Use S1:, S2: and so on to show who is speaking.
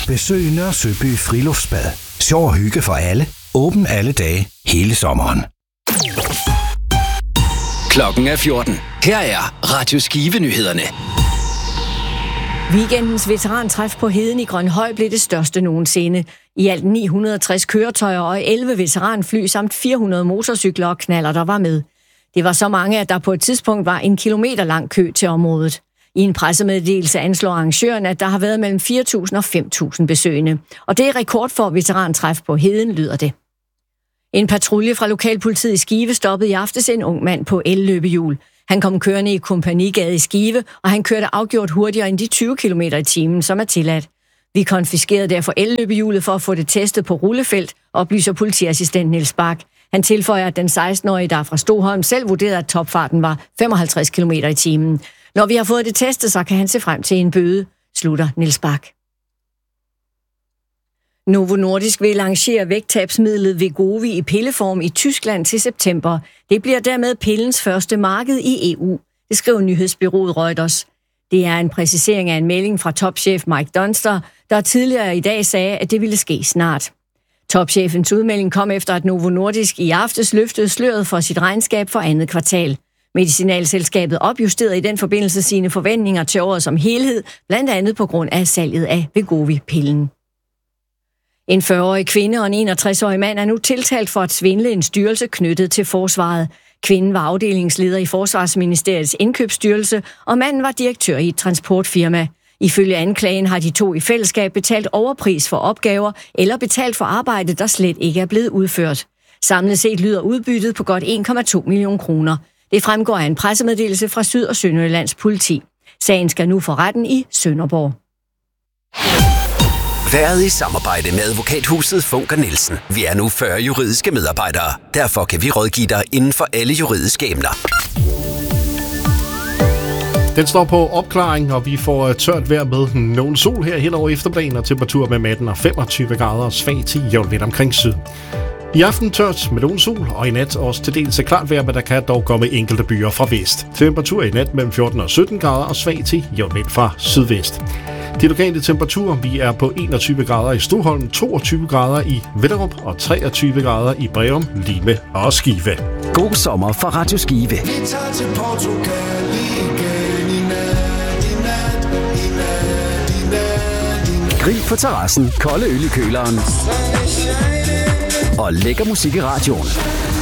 S1: Besøg Nørre Søby Friluftsbad. Sjov og hygge for alle. Åben alle dage, hele sommeren.
S2: Klokken er 14. Her er Radio Skive-nyhederne.
S3: Weekendens veterantræf på Heden i Grønhøj blev det største nogensinde. I alt 960 køretøjer og 11 veteranfly samt 400 motorcykler og knallerter var med. Det var så mange, at der på et tidspunkt var 1 kilometer lang kø til området. I en pressemeddelelse anslår arrangøren, at der har været mellem 4.000 og 5.000 besøgende. Og det er rekord for veterantræf på Heden, lyder det. En patrulje fra lokalpolitiet i Skive stoppede i aftes en ung mand på elløbehjul. Han kom kørende i Kompanigade i Skive, og han kørte afgjort hurtigere end de 20 km i timen, som er tilladt. Vi konfiskerede derfor elløbehjulet for at få det testet på rullefelt, oplyser politiassistent Niels Bak. Han tilføjer, at den 16-årige, der fra Stoholm, selv vurderede, at topfarten var 55 km i timen. Når vi har fået det testet, så kan han se frem til en bøde, slutter Niels Bak. Novo Nordisk vil lancere vægttabsmidlet Wegovy i pilleform i Tyskland til september. Det bliver dermed pillens første marked i EU, det skriver nyhedsbureauet Reuters. Det er en præcisering af en melding fra topchef Mike Dunster, der tidligere i dag sagde, at det ville ske snart. Topchefens udmelding kom efter, at Novo Nordisk i aftes løftede sløret for sit regnskab for andet kvartal. Medicinalselskabet opjusterede i den forbindelse sine forventninger til året som helhed, blandt andet på grund af salget af Wegovy-pillen. En 40-årig kvinde og en 61-årig mand er nu tiltalt for at svindle en styrelse knyttet til forsvaret. Kvinden var afdelingsleder i Forsvarsministeriets indkøbsstyrelse, og manden var direktør i et transportfirma. Ifølge anklagen har de to i fællesskab betalt overpris for opgaver eller betalt for arbejde, der slet ikke er blevet udført. Samlet set lyder udbyttet på godt 1,2 millioner kroner. Det fremgår af en pressemeddelelse fra Syd- og Sønderjyllands politi. Sagen skal nu for retten i Sønderborg.
S2: Været i samarbejde med advokathuset Funker Nielsen. Vi er nu 40 juridiske medarbejdere. Derfor kan vi rådgive dig inden for alle juridiske emner.
S4: Den står på opklaring, og vi får tørt vejr med nogen sol her hen over eftermiddagen, og temperatur med 18 og 25 grader og svag til jævn vind omkring syd. I aften tørt med nogen sol, og i nat også til dels klart vejr, men der kan dog komme enkelte byer fra vest. Temperatur i nat mellem 14 og 17 grader og svag til jævn vind fra sydvest. De lokale temperaturer, vi er på 21 grader i Stoholm, 22 grader i Vellerup og 23 grader i Breum, Lime og Skive.
S2: God sommer fra Radio Skive.
S5: Vi tager til Portugal igen i nat.
S2: Grill på terrassen, kolde øl i køleren og lækker musik i radioen.